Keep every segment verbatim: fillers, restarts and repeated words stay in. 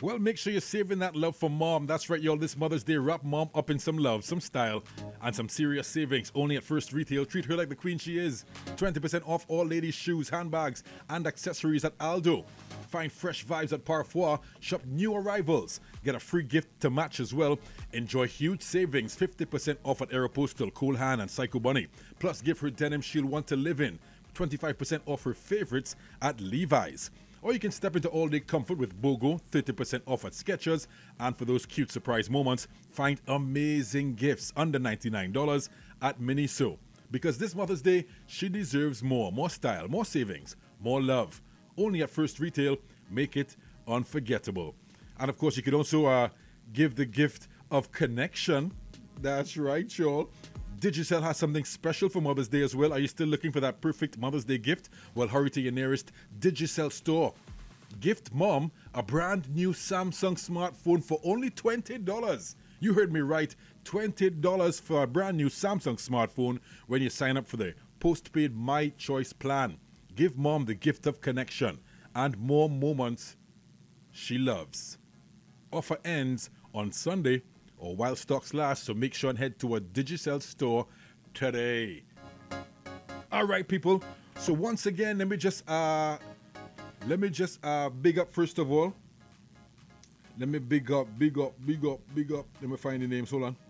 Well, make sure you're saving that love for mom. That's right, y'all. This Mother's Day, wrap mom up in some love, some style, and some serious savings. Only at First Retail. Treat her like the queen she is. twenty percent off all ladies' shoes, handbags, and accessories at Aldo. Find fresh vibes at Parfois. Shop new arrivals. Get a free gift to match as well. Enjoy huge savings. fifty percent off at Aeropostale, Cool Hand, and Psycho Bunny. Plus, give her denim she'll want to live in. twenty-five percent off her favorites at Levi's. Or you can step into all-day comfort with BOGO, thirty percent off at Skechers. And for those cute surprise moments, find amazing gifts under ninety-nine dollars at Miniso. Because this Mother's Day, she deserves more. More style, more savings, more love. Only at First Retail. Make it unforgettable. And of course, you could also uh, give the gift of connection. That's right, y'all. Digicel has something special for Mother's Day as well. Are you still looking for that perfect Mother's Day gift? Well, hurry to your nearest Digicel store. Gift mom a brand new Samsung smartphone for only twenty dollars. You heard me right, twenty dollars for a brand new Samsung smartphone when you sign up for the postpaid My Choice plan. Give mom the gift of connection and more moments she loves. Offer ends on Sunday or while stocks last, so make sure and head to a Digicel store today. All right, people. So once again, let me just uh, let me just uh, big up first of all. Let me big up, big up, big up, big up. Let me find the names. Hold on.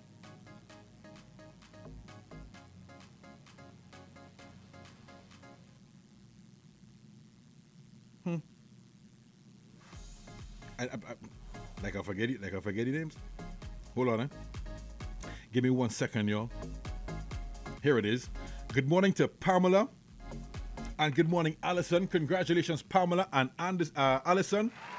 Hmm. I, I, I, like I forget it. Like I forget the names. Hold on, eh? Give me one second, y'all. Here it is. Good morning to Pamela. And good morning, Allison. Congratulations, Pamela and Anders, uh, Allison.